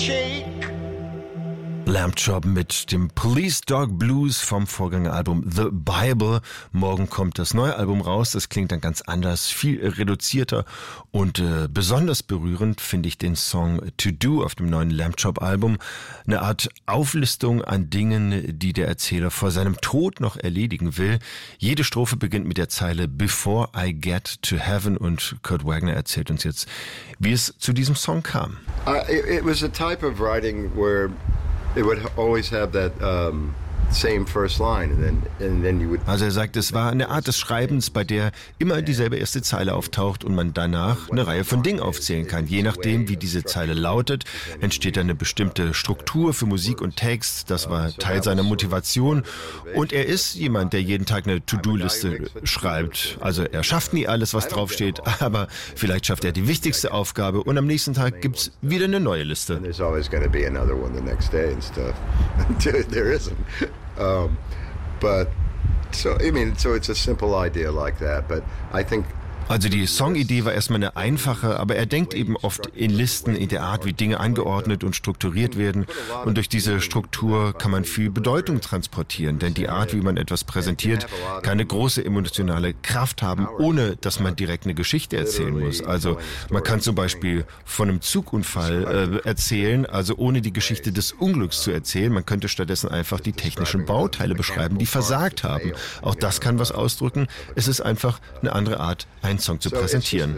Lamb Chop mit dem Police Dog Blues vom Vorgängeralbum The Bible. Morgen kommt das neue Album raus. Das klingt dann ganz anders, viel reduzierter und besonders berührend finde ich den Song To Do auf dem neuen Lamb Chop Album. Eine Art Auflistung an Dingen, die der Erzähler vor seinem Tod noch erledigen will. Jede Strophe beginnt mit der Zeile Before I Get to Heaven und Kurt Wagner erzählt uns jetzt, wie es zu diesem Song kam. It was a type of writing where it would always have that same first line and then you would. Also er sagt, es war eine Art des Schreibens, bei der immer dieselbe erste Zeile auftaucht und man danach eine Reihe von Dingen aufzählen kann. Je nachdem, wie diese Zeile lautet, entsteht eine bestimmte Struktur für Musik und Text. Das war Teil seiner Motivation. Und er ist jemand, der jeden Tag eine To-Do-Liste schreibt. Also er schafft nie alles, was draufsteht, aber vielleicht schafft er die wichtigste Aufgabe und am nächsten Tag gibt's wieder eine neue Liste. And there's always going to be another one the next day and stuff. There isn't. But so it's a simple idea like that, but I think. Also die Songidee war erstmal eine einfache, aber er denkt eben oft in Listen, in der Art, wie Dinge angeordnet und strukturiert werden. Und durch diese Struktur kann man viel Bedeutung transportieren, denn die Art, wie man etwas präsentiert, kann eine große emotionale Kraft haben, ohne dass man direkt eine Geschichte erzählen muss. Also man kann zum Beispiel von einem Zugunfall erzählen, also ohne die Geschichte des Unglücks zu erzählen. Man könnte stattdessen einfach die technischen Bauteile beschreiben, die versagt haben. Auch das kann was ausdrücken. Es ist einfach eine andere Art, einen Song zu präsentieren.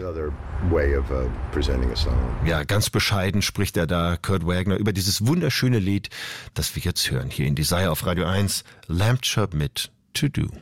Ja, ganz bescheiden spricht er da, Kurt Wagner, über dieses wunderschöne Lied, das wir jetzt hören, hier in Desire auf Radio 1, Lamb Chop mit To Do.